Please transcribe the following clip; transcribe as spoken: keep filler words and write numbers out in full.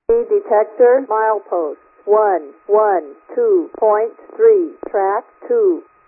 detector, milepost one one two point three, track two.